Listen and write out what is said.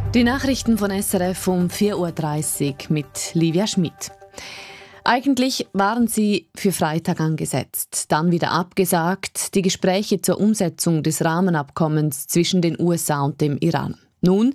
Die Nachrichten von SRF um 4.30 Uhr mit Livia Schmid. Eigentlich waren sie für Freitag angesetzt, dann wieder abgesagt, die Gespräche zur Umsetzung des Rahmenabkommens zwischen den USA und dem Iran. Nun